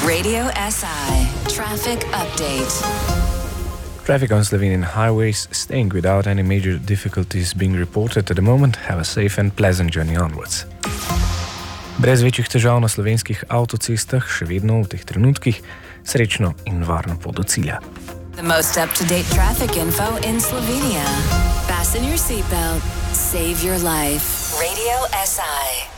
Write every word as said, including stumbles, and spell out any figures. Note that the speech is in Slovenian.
Radio S I Traffic Update. Traffic on Slovenian highways staying without any major difficulties being reported at the moment. Have a safe and pleasant journey onwards. Brez večjih težav na slovenskih avtocestah, še vedno v teh trenutkih, srečno in varno pot do cilja. The most up-to-date traffic info in Slovenia. Fasten your seatbelt. Save your life. Radio S I.